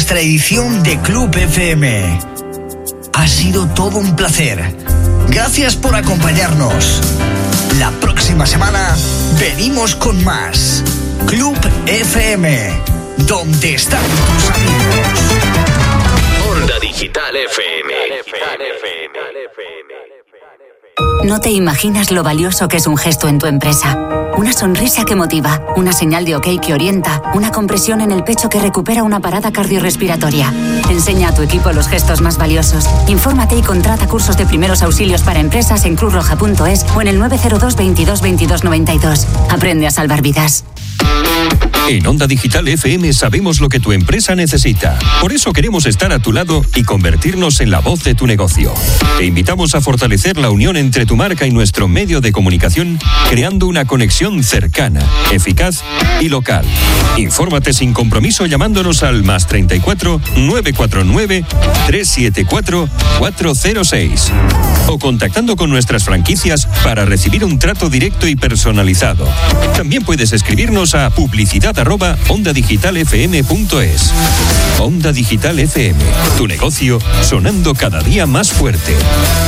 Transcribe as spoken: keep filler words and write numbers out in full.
nuestra edición de Club F M. Ha sido todo un placer. Gracias por acompañarnos. La próxima semana venimos con más Club F M, donde están tus amigos. Onda Digital F M. No te imaginas lo valioso que es un gesto en tu empresa. Una sonrisa que motiva, una señal de ok que orienta, una compresión en el pecho que recupera una parada cardiorrespiratoria. Enseña a tu equipo los gestos más valiosos. Infórmate y contrata cursos de primeros auxilios para empresas en cruz roja punto es o en el nueve cero dos veintidós veintidós noventa y dos. Aprende a salvar vidas. En Onda Digital F M sabemos lo que tu empresa necesita. Por eso queremos estar a tu lado y convertirnos en la voz de tu negocio. Te invitamos a fortalecer la unión entre tu marca y nuestro medio de comunicación, creando una conexión cercana, eficaz y local. Infórmate sin compromiso llamándonos al más treinta y cuatro, nueve cuatro nueve, tres siete cuatro, cuatro cero seis o contactando con nuestras franquicias para recibir un trato directo y personalizado. También puedes escribirnos a publicidad arroba onda digital f m punto es. Onda Digital F M, tu negocio sonando cada día más fuerte.